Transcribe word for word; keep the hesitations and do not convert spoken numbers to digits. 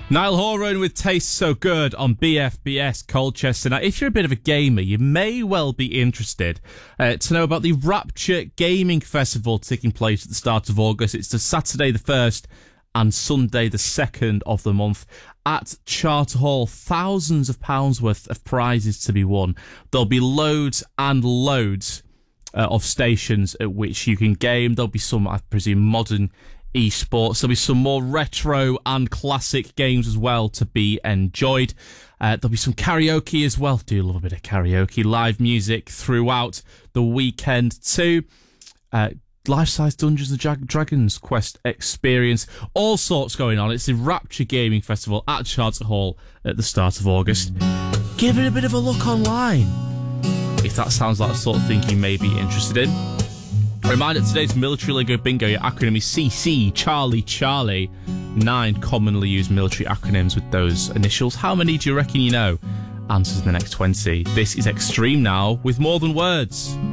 Niall Horan with Taste So Good on B F B S Colchester. Now, if you're a bit of a gamer, you may well be interested uh, to know about the Rapture Gaming Festival taking place at the start of August. It's the Saturday the first and Sunday the second of the month at Charter Hall. Thousands of pounds worth of prizes to be won. There'll be loads and loads uh, of stations at which you can game. There'll be some, I presume, modern esports. There'll be some more retro and classic games as well to be enjoyed. Uh, there'll be some karaoke as well. Do love a bit of karaoke. Live music throughout the weekend too. Uh, life-size Dungeons and Dra- Dragons quest experience. All sorts going on. It's the Rapture Gaming Festival at Charter Hall at the start of August. Give it a bit of a look online if that sounds like the sort of thing you may be interested in. A reminder, today's military lingo bingo. Your acronym is C C, Charlie, Charlie. Nine commonly used military acronyms with those initials. How many do you reckon you know? Answers in the next twenty. This is Extreme Now with More Than Words.